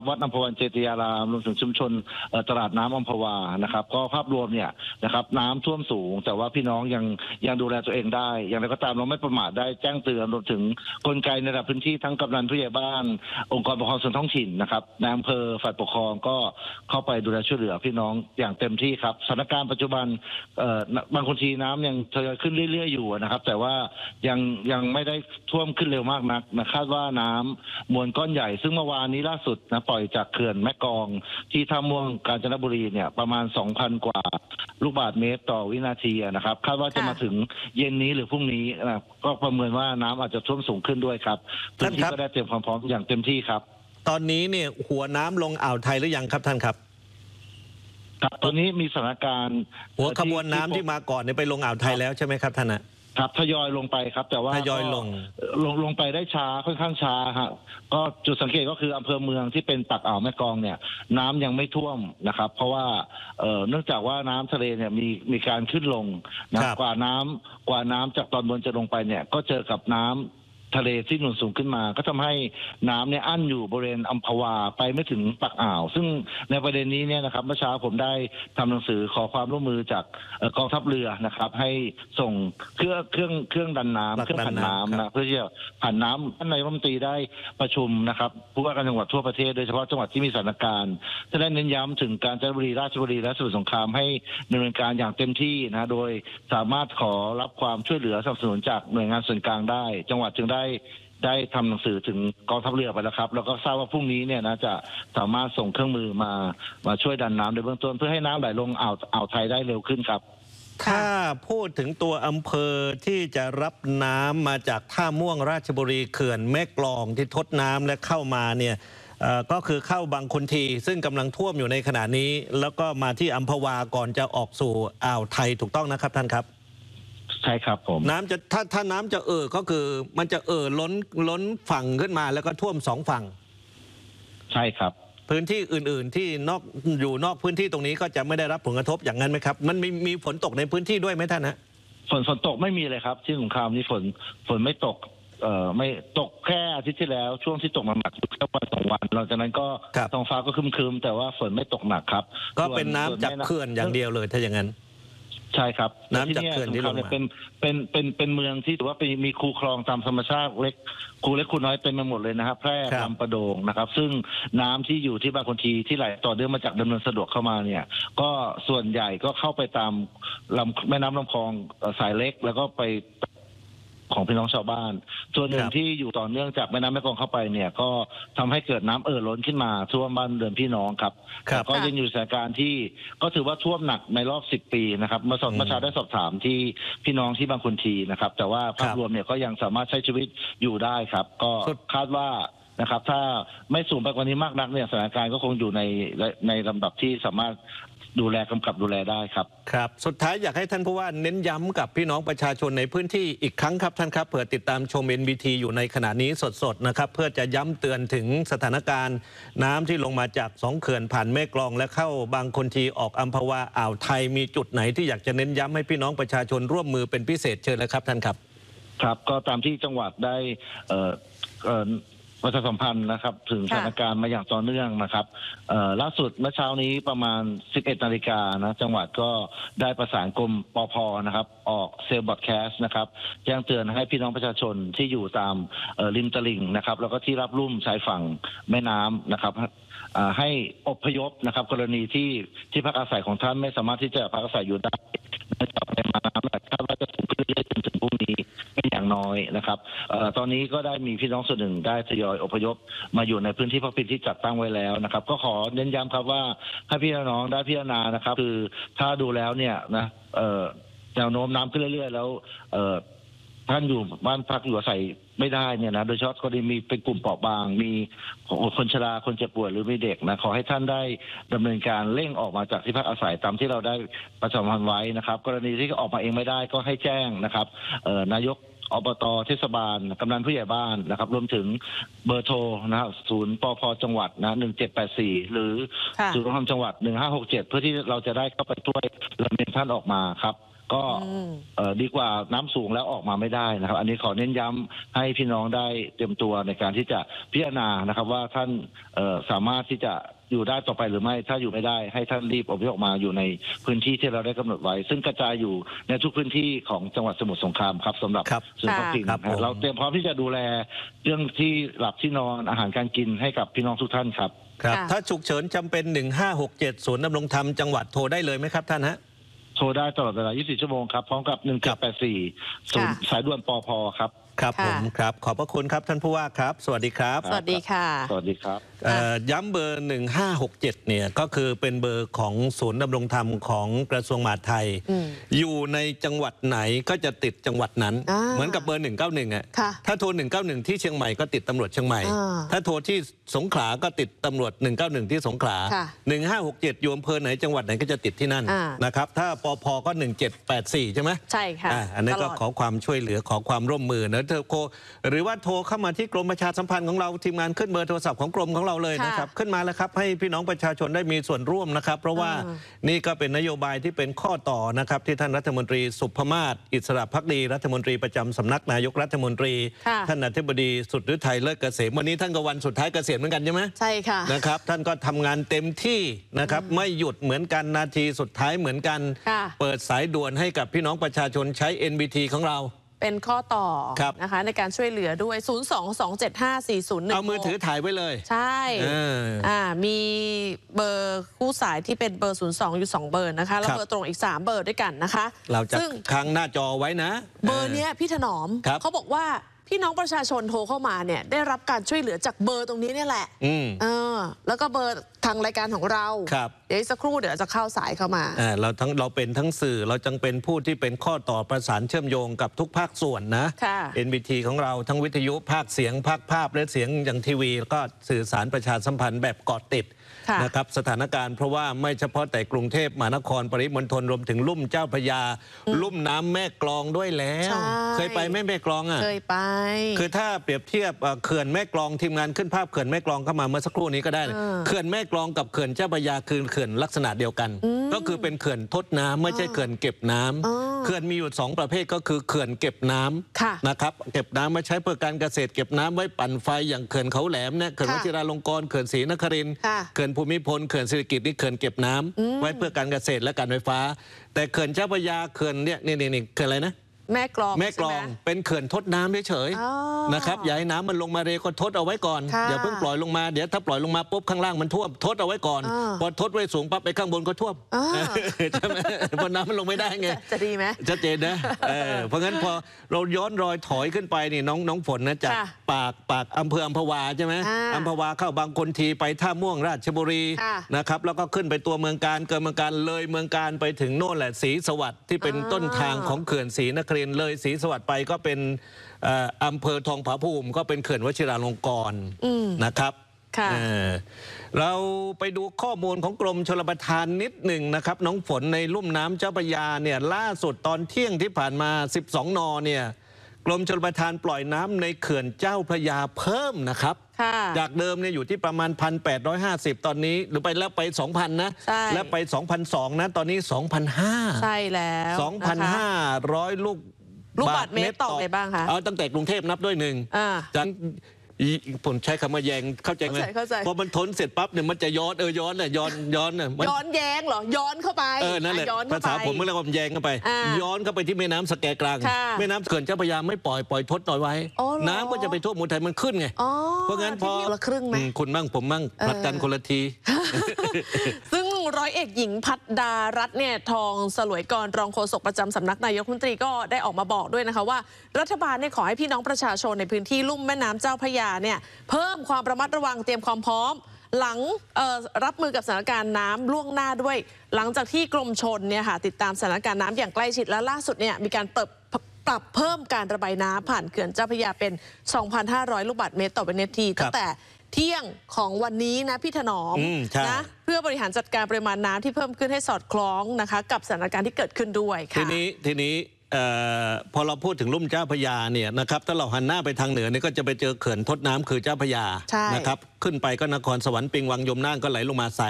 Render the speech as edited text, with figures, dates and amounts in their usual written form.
วัดอัมพวันเจติยารามรวมถึงชุมชนตลาดน้ำอัมพวานะครับก็ภาพรวมเนี่ยนะครับน้ำท่วมสูงแต่ว่าพี่น้องยังดูแลตัวเองได้อย่างไรก็ตามเราไม่ประมาทได้แจ้งเตือนรวมถึงกลไกในระดับพื้นที่ทั้งกำนันผู้ใหญ่บ้านองค์กรปกครองส่วนท้องถิ่นนะครับนายอำเภอฝ่ายปกครองก็เข้าไปดูแลช่วยเหลือพี่น้องอย่างเต็มที่ครับสถานการณ์ปัจจุบันบางคนทีน้ำยังทยอยขึ้นเรื่อยๆอยู่นะครับแต่ว่ายังไม่ได้ท่วมขึ้นเร็วมากนักนะคาดว่าน้ำมวลก้อนใหญ่ซึ่งเมื่อวานนี้ล่าสุดนะปล่อยจากเขื่อนแม่กลองที่ท่าม่วงกาญจนบุรีเนี่ยประมาณ 2,000 กว่าลูกบาศก์เมตรต่อวินาทีนะครับคาดว่าจะมาถึงเย็นนี้หรือพรุ่งนี้นะก็ประเมินว่าน้ำอาจจะท่วมสูงขึ้นด้วยครับพื้นที่ก็ได้เตรียมความพร้อมอย่างเต็มที่ครับตอนนี้เนี่ยหัวน้ำลงอ่าวไทยหรือยังครับท่านครับครับตอนนี้มีสถานการณ์หัวขบวนน้ำที่มาก่อนเนี่ยไปลงอ่าวไทยแล้วใช่ไหมครับท่านครับทยอยลงไปครับแต่ว่าทยอยลงไปได้ช้าค่อนข้างช้าฮะก็จุดสังเกตก็คืออำเภอเมืองที่เป็นปากอ่าวแม่กลองเนี่ยน้ำยังไม่ท่วมนะครับเพราะว่าเนื่องจากว่าน้ำทะเลเนี่ยมีการขึ้นลงนะกว่าน้ำจากตอนบนจะลงไปเนี่ยก็เจอกับน้ำทะเลที่หนุนสูงขึ้นมาก็ทำให้น้ำเนี่ยอั้นอยู่บริเวณอัมพวาไปไม่ถึงปากอ่าวซึ่งในประเด็นนี้เนี่ยนะครับเมื่อเช้าผมได้ทำหนังสือขอความร่วมมือจากกองทัพเรือนะครับให้ส่งเครื่องดันน้ำเครื่องผันน้ำนะเพื่อที่จะผันน้ำท่านนายกรัฐมนตรีได้ประชุมนะครับผู้ว่าการจังหวัดทั่วประเทศโดยเฉพาะจังหวัดที่มีสถานการณ์จะได้เน้นย้ำถึงกาญจนบุรีราชบุรีและสมุทรสงครามให้ดำเนินการอย่างเต็มที่นะโดยสามารถขอรับความช่วยเหลือสนับสนุนจากหน่วยงานส่วนกลางได้จังหวัดจึงได้ทำหนังสือถึงกองทัพเรือไปแล้วครับแล้วก็ทราบว่าพรุ่งนี้เนี่ยนะจะสามารถส่งเครื่องมือมาช่วยดันน้ำในเบื้องต้นเพื่อให้น้ำไหลลงอ่าวไทยได้เร็วขึ้นครับถ้าพูดถึงตัวอำเภอที่จะรับน้ำมาจากท่าม่วงราชบุรีเขื่อนแม่กลองที่ทดน้ำและเข้ามาเนี่ยก็คือเข้าบางคนทีซึ่งกำลังท่วมอยู่ในขณะนี้แล้วก็มาที่อัมพวาก่อนจะออกสู่อ่าวไทยถูกต้องนะครับท่านครับใช่ครับผมน้ำจะถ้าน้ำจะก็คือมันจะล้นฝั่งขึ้นมาแล้วก็ท่วม2 ฝั่งใช่ครับพื้นที่อื่นๆที่อยู่นอกพื้นที่ตรงนี้ก็จะไม่ได้รับผลกระทบอย่างนั้นไหมครับมันมีฝนตกในพื้นที่ด้วยไหมท่านฮะฝนตกไม่มีเลยครับที่สงขลานี่ฝนไม่ตกไม่ตกแค่อาทิตย์ที่แล้วช่วงที่ตกมาหนักอยู่แค่วัน2 วันหลังจากนั้นก็ท้องฟ้าก็ครึมๆแต่ว่าฝนไม่ตกหนักครับก็เป็นน้ำจากเขื่อนอย่างเดียวเลยถ้าอย่างนั้นใช่ครับน้ำจากเขื่อนที่ลงมาเป็นเมืองที่ถือว่ามีคูคลองตามธรรมชาติเล็กคูเล็กคูน้อยเต็มไปหมดเลยนะครับแพร่ลำปะโดงนะครับซึ่งน้ำที่อยู่ที่บางคนทีที่ไหลต่อเนื่องมาจากดำเนินสะดวกเข้ามาเนี่ยก็ส่วนใหญ่ก็เข้าไปตามแม่น้ำลำคลองสายเล็กแล้วก็ไปของพี่น้องชาวบ้านส่วนหนึ่งที่อยู่ต่อเนื่องจากแม่น้ำแม่กลองเข้าไปเนี่ยก็ทำให้เกิดน้ำล้นขึ้นมาท่วมบ้านเรือนพี่น้องครับก็ยังอยู่สถานการณ์ที่ก็ถือว่าท่วมหนักในรอบ10 ปีนะครับเมื่อเช้าได้สอบถามที่พี่น้องที่บางคนทีนะครับแต่ว่าภาพรวมเนี่ยก็ยังสามารถใช้ชีวิตอยู่ได้ครับก็คาดว่านะครับถ้าไม่สูงไปกว่านี้มากนักเนี่ยสถานการณ์ก็คงอยู่ในลำดับที่สามารถดูแลกำกับดูแลได้ครับครับสุดท้ายอยากให้ท่านผู้ว่าเน้นย้ำกับพี่น้องประชาชนในพื้นที่อีกครั้งครับท่านครับเผื่อติดตามชม NBT อยู่ในขณะนี้สดๆนะครับเพื่อจะย้ำเตือนถึงสถานการณ์น้ำที่ลงมาจาก2 เขื่อนผ่านแม่กลองและเข้าบางคนทีออกอัมพวาอ่าวไทยมีจุดไหนที่อยากจะเน้นย้ำให้พี่น้องประชาชนร่วมมือเป็นพิเศษเชิญเลยครับท่านครับครับก็ตามที่จังหวัดได้ประชาสัมพันธ์นะครับถึงสถานการณ์มาอย่างต่อเนื่องนะครับล่าสุดเมื่อเช้านี้ประมาณ 11 นาฬิกานะจังหวัดก็ได้ประสานกรมปภ.นะครับออกเซลล์บอดแคสต์นะครับแจ้งเตือนให้พี่น้องประชาชนที่อยู่ตามริมตลิ่งนะครับแล้วก็ที่รับลุ่มชายฝั่งแม่น้ำนะครับให้อพยพนะครับกรณีที่พักอาศัยของท่านไม่สามารถที่จะพักอาศัยอยู่ได้เนื่องจากปริมาณน้ำคาดว่าจะสูงขึ้นเรื่อยๆจนถึงพรุ่งนี้ไม่อย่างน้อยนะครับตอนนี้ก็ได้มีพี่น้องส่วนหนึ่งได้ทยอยอพยพมาอยู่ในพื้นที่พักพิงที่จัดตั้งไว้แล้วนะครับก็ขอเน้นย้ำครับว่าให้พี่น้องได้พิจารณานะครับคือถ้าดูแล้วเนี่ยนะแนวโน้มน้ำขึ้นเรื่อยๆแล้วท่านอยู่บ้านพักอยู่อาศัยไม่ได้เนี่ยนะโดยเฉพาะกรณีมีเป็นกลุ่มเปราะบางมีคนชราคนเจ็บป่วยหรือมีเด็กนะขอให้ท่านได้ดำเนินการเร่งออกมาจากที่พักอาศัยตามที่เราได้ประชาสัมพันธ์ไว้นะครับกรณีที่ออกมาเองไม่ได้ก็ให้แจ้งนะครับนายกอบต.เทศบาลกำนันผู้ใหญ่บ้านนะครับรวมถึงเบอร์โทรนะครับศูนย์ปภ.จังหวัดนะ1784หรือศูนย์รวมจังหวัด1567เพื่อที่เราจะได้เข้าไปช่วยลำเลียงท่านออกมาครับก็ดีกว่าน้ำสูงแล้วออกมาไม่ได้นะครับอันนี้ขอเน้นย้ำให้พี่น้องได้เตรียมตัวในการที่จะพิจารณานะครับว่าท่านสามารถที่จะอยู่ได้ต่อไปหรือไม่ถ้าอยู่ไม่ได้ให้ท่านรีบอพยพออกมาอยู่ในพื้นที่ที่เราได้กำหนดไว้ซึ่งกระจายอยู่ในทุกพื้นที่ของจังหวัดสมุทรสงครามครับสำหรับศูนย์พักพิงเราเตรียมพร้อมที่จะดูแลเรื่องที่หลับที่นอนอาหารการกินให้กับพี่น้องทุกท่านครับครับถ้าฉุกเฉินจำเป็น1567ศูนย์ดำรงธรรมจังหวัดโทรได้เลยไหมครับท่านฮะโทรได้ตลอดเวลา24 ชั่วโมงครับพร้อมกับ1784ศูนย์สายด่วนปภครับครับผมครับขอบพระคุณครับท่านผู้ว่าครับสวัสดีครับสวัสดีค่ะสวัสดีครับย้ำเบอร์1567เนี่ยก็คือเป็นเบอร์ของศูนย์ดำรงธรรมของกระทรวงมหาดไทยอยู่ในจังหวัดไหนก็จะติดจังหวัดนั้นเหมือนกับเบอร์191อ่ะถ้าโทร191ที่เชียงใหม่ก็ติดตำรวจเชียงใหม่ถ้าโทรที่สงขลาก็ติดตำรวจ191ที่สงขลา1567อยู่อำเภอไหนจังหวัดไหนก็จะติดที่นั่นนะครับถ้าปภก็1784ใช่ไหมใช่ค่ะอันนี้ก็ขอความช่วยเหลือขอความร่วมมือนะเธอโทรหรือว่าโทรเข้ามาที่กรมประชาสัมพันธ์ของเราทีมงานขึ้นเบอร์โทรศัพท์ของกรมของเราเลยนะครับขึ้นมาแล้วครับให้พี่น้องประชาชนได้มีส่วนร่วมนะครับเพราะว่านี่ก็เป็นนโยบายที่เป็นข้อต่อนะครับที่ท่านรัฐมนตรีสุภมาศอิสระภักดีรัฐมนตรีประจำสำนักนายกรัฐมนตรีท่านอธิบดีสุทธิชัยเลิศเกษมวันนี้ท่านก็วันสุดท้ายเกษียณเหมือนกันใช่ไหมใช่ค่ะนะครับท่านก็ทำงานเต็มที่นะครับไม่หยุดเหมือนกันนาทีสุดท้ายเหมือนกันเปิดสายด่วนให้กับพี่น้องประชาชนใช้ NBT ของเราเป็นข้อต่อนะคะในการช่วยเหลือด้วย022754016 เอามือถือถ่ายไว้เลยใช่มีเบอร์คู่สายที่เป็นเบอร์02อยู่2เบอร์นะคะแล้วเบอร์ตรงอีก3เบอร์ด้วยกันนะคะเราจะค้างหน้าจอไว้นะเบอร์นี้พี่ถนอมเขาบอกว่าพี่น้องประชาชนโทรเข้ามาเนี่ยได้รับการช่วยเหลือจากเบอร์ตรงนี้เนี่ยแหละแล้วก็เบอร์ทางรายการของเราเดี๋ยวสักครู่เดี๋ยวจะเข้าสายเข้ามาเราเป็นทั้งสื่อเราจังเป็นผู้ที่เป็นข้อต่อประสานเชื่อมโยงกับทุกภาคส่วนนะ NBT ของเราทั้งวิทยุภาคเสียงภาคภาพและเสียงอย่างทีวีแล้วก็สื่อสารประชาสัมพันธ์แบบเกาะติดนะครับสถานการณ์เพราะว่าไม่เฉพาะแต่กรุงเทพมหานครปริมณฑลรวมถึงลุ่มเจ้าพระยาลุ่มน้ำแม่กลองด้วยแล้วเคยไปแม่กลองอ่ะเคยไปคือถ้าเปรียบเทียบเขื่อนแม่กลองทีมงานขึ้นภาพเขื่อนแม่กลองเข้ามาเมื่อสักครู่นี้ก็ได้เขื่อนแม่กลองกับเขื่อนเจ้าพระยาคือเขื่อนลักษณะเดียวกันก็คือเป็นเขื่อนทดน้ำไม่ใช่เขื่อนเก็บน้ำเขื่อนมีอยู่2ประเภทก็คือเขื่อนเก็บน้ำนะครับเก็บน้ำมาใช้เพื่อการเกษตรเก็บน้ำไว้ปั่นไฟอย่างเขื่อนเขาแหลมเนี่ยเขื่อนวชิราลงกรณ์เขื่อนศรีนครินทร์เขื่อนภูมิพลเขื่อนศิริกิติ์นี่เขื่อนเก็บน้ำไว้เพื่อการเกษตรและการไฟฟ้าแต่เขื่อนเจ้าพระยาเขื่อนเนี่ยนี่เขื่อนอะไรนะแม่กลองเป็นเขื่อนทดน้ำเฉยๆนะครับอย่าให้น้ำมันลงมาเร็วก็ทดเอาไว้ก่อนอย่าเพิ่งปล่อยลงมาเดี๋ยวถ้าปล่อยลงมาปุ๊บข้างล่างมันท่วมทดเอาไว้ก่อนพอทดไว้สูงปั๊บไปข้างบนก็ท่วมใช่ไหมพอน้ำมันลงไม่ได้ไงจะดีไหมชัดเจนนะเพราะงั้นพอเราย้อนรอยถอยขึ้นไปนี่น้องฝนนะจากปากอำเภออัมพวาใช่ไหมอัมพวาเข้าบางคนทีไปท่าม่วงราชบุรีนะครับแล้วก็ขึ้นไปตัวเมืองการเกินเมืองการเลยเมืองการไปถึงโน่นแหละศรีสวัสดิ์ที่เป็นต้นทางของเขื่อนศรีนครินทร์เลยศรีสวัสดิ์ไปก็เป็นอำเภอทองผาภูมิก็เป็นเขื่อนวชิราลงกรณ์นะครับเราไปดูข้อมูลของกรมชลประทานนิดหนึ่งนะครับน้องฝนในลุ่มน้ำเจ้าพระยาเนี่ยล่าสุดตอนเที่ยงที่ผ่านมา12 นเนี่ยกรมชลประทานปล่อยน้ำในเขื่อนเจ้าพระยาเพิ่มนะครับจากเดิมเนี่ยอยู่ที่ประมาณ 1,850 ตอนนี้หรือไปแล้วไป 2,000 นะแล้วไป 2,200 นะตอนนี้ 2,500 ใช่แล้ว 2,500 ลูกบาทเมตรต่อไงบ้างคะเอาตั้งแต่กรุงเทพนับด้วยหนึ่งจากผมใช้คำว่าแยงเข้าใจไหมพอมันทนเสร็จปั๊บเนี่ยมันจะย้อนย้อนย้อนย้อนแย้งเหรอย้อนเข้าไปนั่นแหละภาษาผมเรียกว่าแยงเข้าไปย้อนเข้าไปที่แม่น้ำสแกกลางแม่น้ำเขื่อนเจ้าพระยาไม่ปล่อยทดต่อยไว้น้ำก็จะไปท่วมอุทัยมันขึ้นไงเพราะงั้นพอละครึ่งไหมคุณมั่งผมมั่งผัดกันคนละทีซึ่งร้อยเอกหญิงพัฒดารัตน์เนี่ยทองสลวยกรรองโฆษกประจำสำนักนายกรัฐมนตรีก็ได้ออกมาบอกด้วยนะคะว่ารัฐบาลเนี่ยขอให้พี่น้องประชาชนในพื้นที่ลุ่มแม่น้ำเจ้าพระยาเนี่ยเพิ่มความระมัดระวังเตรียมความพร้อมหลังรับมือกับสถานการณ์น้ำล่วงหน้าด้วยหลังจากที่กรมชลเนี่ยค่ะติดตามสถานการณ์น้ำอย่างใกล้ชิดและล่าสุดเนี่ยมีการปรับเพิ่มการระบายน้ำผ่านเขื่อนเจ้าพระยาเป็น 2,500 ลูกบาศก์เมตรต่อวินาทีตั้งแต่เที่ยงของวันนี้นะพี่ถนอมนะเพื่อบริหารจัดการปริมาณน้ำที่เพิ่มขึ้นให้สอดคล้องนะคะกับสถานการณ์ที่เกิดขึ้นด้วยค่ะทีนี้พอเราพูดถึงลุ่มเจ้าพระยาเนี่ยนะครับถ้าเราหันหน้าไปทางเหนือเนี่ยก็จะไปเจอเขื่อนทดน้ำคือเจ้าพระยานะครับขึ้นไปก็นครสวรรค์ปิงวังยมน่านก็ไหลลงมา